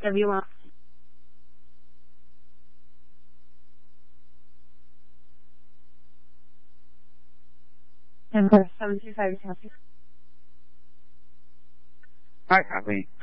Whatever you want. Number 725 Chelsea. Hi, copy.